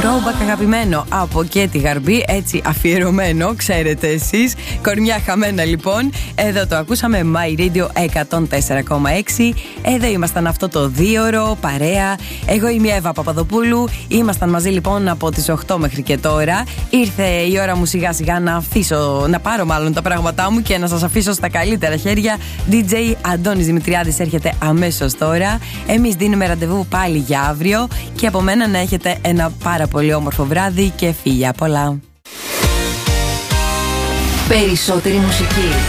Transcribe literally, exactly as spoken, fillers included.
Throwback αγαπημένο από και τη Γαρμπή, έτσι αφιερωμένο, ξέρετε εσείς. Κορμιά χαμένα λοιπόν. Εδώ το ακούσαμε My Radio εκατόν τέσσερα κόμμα έξι. Εδώ ήμασταν αυτό το δίωρο, παρέα. Εγώ είμαι η Εύα Παπαδοπούλου. Ήμασταν μαζί λοιπόν από τις οκτώ μέχρι και τώρα. Ήρθε η ώρα μου σιγά σιγά να αφήσω, να πάρω μάλλον τα πράγματά μου και να σας αφήσω στα καλύτερα χέρια. ντι τζέι Αντώνης Δημητριάδης έρχεται αμέσως τώρα. Εμείς δίνουμε ραντεβού πάλι για αύριο. Και από μένα να έχετε ένα πάρα πολύ όμορφο βράδυ και φιλιά πολλά. Περισσότερη μουσική.